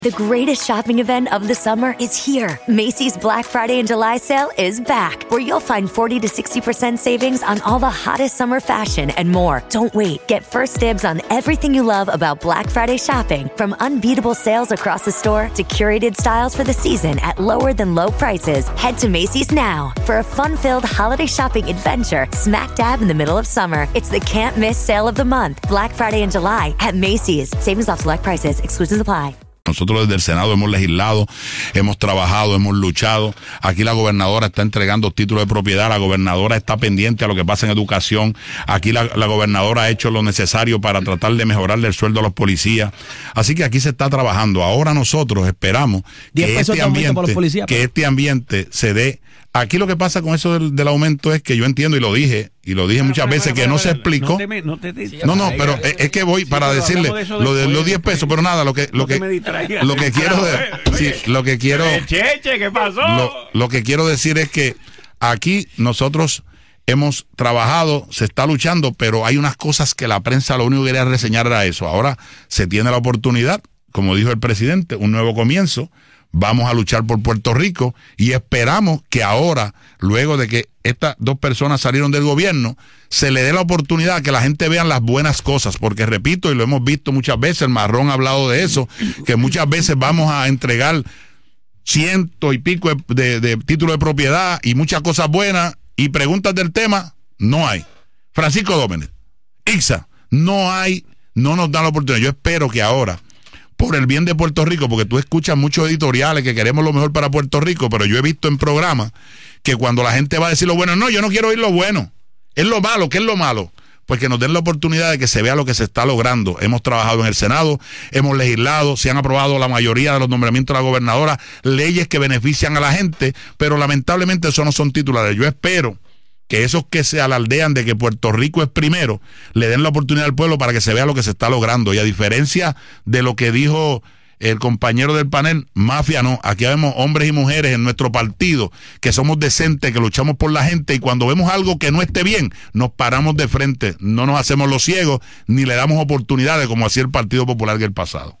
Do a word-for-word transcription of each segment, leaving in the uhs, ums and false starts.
The greatest shopping event of the summer is here. Macy's Black Friday and July sale is back, where you'll find forty to sixty percent savings on all the hottest summer fashion and more. Don't wait. Get first dibs on everything you love about Black Friday shopping, from unbeatable sales across the store to curated styles for the season at lower than low prices. Head to Macy's now for a fun-filled holiday shopping adventure smack dab in the middle of summer. It's the can't miss sale of the month. Black Friday and July at Macy's. Savings off select prices. Exclusions apply. Nosotros desde el Senado hemos legislado, hemos trabajado, hemos luchado. Aquí la gobernadora está entregando títulos de propiedad, la gobernadora está pendiente a lo que pasa en educación. Aquí la, la gobernadora ha hecho lo necesario para tratar de mejorarle el sueldo a los policías. Así que aquí se está trabajando. Ahora nosotros esperamos que este ambiente, policías, que este ambiente se dé. Aquí lo que pasa con eso del, del aumento es que yo entiendo, y lo dije, y lo dije muchas veces, que no se explicó. No, te, no, te, no, no, pero es, es que voy para decirle lo de los diez pesos, pero nada, lo que lo que lo que quiero sí, lo que quiero Cheche, ¿qué pasó? Lo, lo que quiero decir es que aquí nosotros hemos trabajado, se está luchando, pero hay unas cosas que la prensa lo único que quería reseñar era eso. Ahora se tiene la oportunidad, como dijo el presidente, un nuevo comienzo. Vamos a luchar por Puerto Rico y esperamos que ahora, luego de que estas dos personas salieron del gobierno, se le dé la oportunidad a que la gente vea las buenas cosas, porque repito, y lo hemos visto muchas veces, el Marrón ha hablado de eso, que muchas veces vamos a entregar ciento y pico de, de, de títulos de propiedad y muchas cosas buenas, y preguntas del tema, no hay. Francisco Dómenes, Ixa, no hay, no nos dan la oportunidad. Yo espero que ahora, por el bien de Puerto Rico, porque tú escuchas muchos editoriales que queremos lo mejor para Puerto Rico, pero yo he visto en programas que cuando la gente va a decir lo bueno, no, yo no quiero oír lo bueno, es lo malo. ¿Qué es lo malo? Pues que nos den la oportunidad de que se vea lo que se está logrando. Hemos trabajado en el Senado, hemos legislado, se han aprobado la mayoría de los nombramientos de la gobernadora, leyes que benefician a la gente, pero lamentablemente eso no son titulares. Yo espero que esos que se alardean de que Puerto Rico es primero, le den la oportunidad al pueblo para que se vea lo que se está logrando. Y a diferencia de lo que dijo el compañero del panel, mafia no. Aquí vemos hombres y mujeres en nuestro partido que somos decentes, que luchamos por la gente, y cuando vemos algo que no esté bien, nos paramos de frente, no nos hacemos los ciegos, ni le damos oportunidades como hacía el Partido Popular del pasado.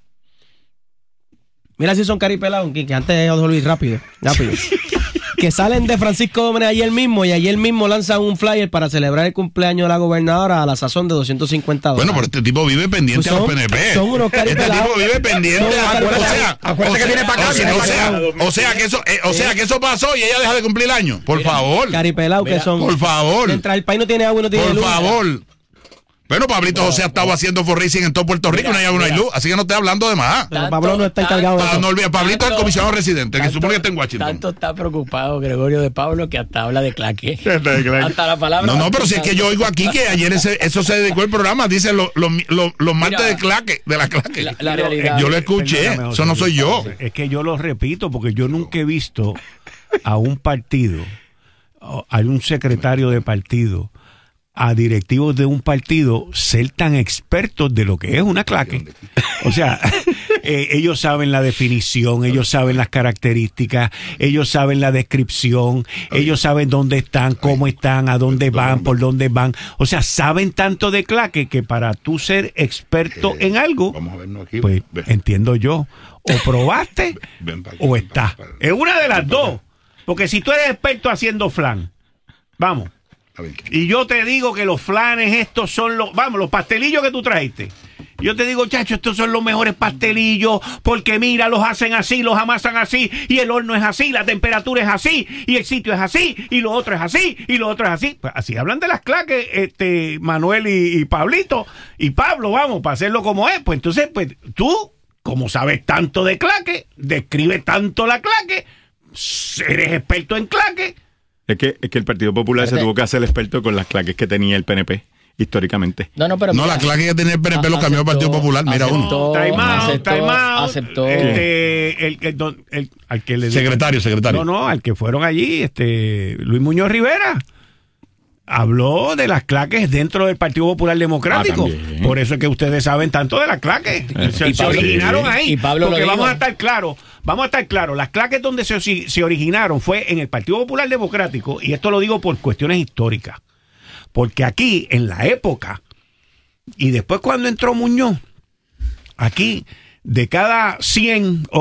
Mira si son caripelados, que antes de Luis, rápido, rápido. Que salen de Francisco Dómenes ayer mismo, y ayer mismo lanzan un flyer para celebrar el cumpleaños de la gobernadora a la sazón de doscientos cincuenta dólares. Bueno, pero este tipo vive pendiente pues son, a los P N P. Son unos caripelados. Este tipo vive pendiente a, o sea, acuérdate que viene para acá. O sea, o sea, o sea que eso, eh, o sea que eso pasó y ella deja de cumplir el año. Por mira, favor. Caripelados que son. Por favor. Mientras el país no tiene agua y no tiene por luz. Por favor. Bueno, Pablito no, José ha estado no. haciendo forracing en todo Puerto Rico, mira, no hay agua, no hay luz, así que no estoy hablando de más. Pero Pablo no está encargado de eso. No olvides, Pablito es el comisionado residente, tanto, que supone que está en Washington. Tanto está preocupado Gregorio de Pablo que hasta habla de claque. Hasta la palabra. No, no, pero si es que yo oigo aquí que ayer ese, eso se dedicó el programa, dice los lo, lo, lo martes de claque, de la claque. La, la realidad, yo lo escuché, perdóname, eso no soy yo. Es que yo lo repito, porque yo nunca he visto a un partido, a un secretario de partido, a directivos de un partido ser tan expertos de lo que es una claque. O sea, eh, ellos saben la definición, ellos saben las características, ellos saben la descripción, ellos saben dónde están, cómo están, a dónde van, por dónde van. O sea, saben tanto de claque que para tú ser experto en algo, pues entiendo yo, o probaste o estás. Es una de las dos. Porque si tú eres experto haciendo flan, vamos, y yo te digo que los flanes estos son los, vamos, los pastelillos que tú trajiste. Yo te digo, chacho, estos son los mejores pastelillos, porque mira, los hacen así, los amasan así, y el horno es así, la temperatura es así, y el sitio es así, y lo otro es así, y lo otro es así. Pues así hablan de las claques, este, Manuel y, y Pablito, y Pablo, vamos, para hacerlo como es. Pues entonces, pues tú, como sabes tanto de claque, describe tanto la claque, eres experto en claque. Es que, es que el Partido Popular se tuvo que hacer experto con las claques que tenía el P N P históricamente. No, no, pero no, la claque que tenía el P N P lo cambió el Partido Popular. Mira uno. Traimao, Traimao. Aceptó. Este, el, el, el, el, al que le secretario, secretario. No, no, al que fueron allí, este, Luis Muñoz Rivera. Habló de las claques dentro del Partido Popular Democrático. Ah, por eso es que ustedes saben tanto de las claques. Eh, se, se originaron ahí. Y Pablo porque lo vamos dijo. a estar claros. Vamos a estar claros. Las claques donde se, se originaron fue en el Partido Popular Democrático. Y esto lo digo por cuestiones históricas. Porque aquí, en la época, y después cuando entró Muñoz, aquí de cada cien